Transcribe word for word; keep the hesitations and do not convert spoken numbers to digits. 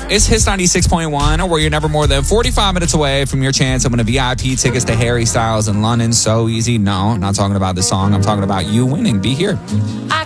It's Hits ninety-six point one, where you're never more than forty-five minutes away from your chance to win a V I P tickets to Harry Styles in London. So easy. No, I'm not talking about the song. I'm talking about you winning. Be here. I